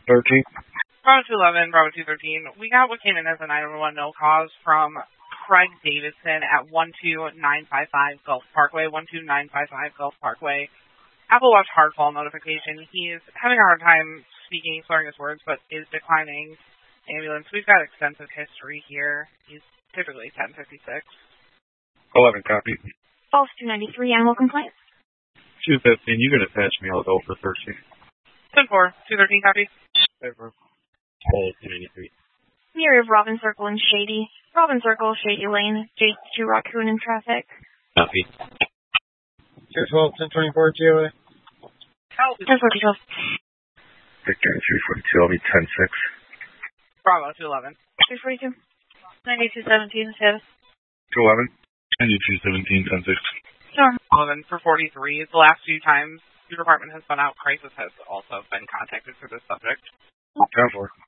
213. Bravo 211, Bravo 213. We got what came in as a 911 no cause from Craig Davidson at 12955 Gulf Parkway, 12955 Gulf Parkway. Apple Watch hardfall notification. He is having a hard time speaking, slurring his words, but is declining ambulance. We've got extensive history here. He's typically 1056. 11, copy. False 293, animal complaints. 215, you can attach me, I'll go for 13. 10-4, 213, copy. Over. False 293. Near of Robin Circle and Shady. Robin Circle, Shady Lane, J2 Raccoon in traffic. Copy. 212, 1024, GOA. 1042. Victor 342, I'll be 10-6. Bravo 211. 342. 9217, Tibbs. 211. 9217, 10-6. Sure. 11 for 43. The last few times your department has been out, crisis has also been contacted for this subject. 10-4.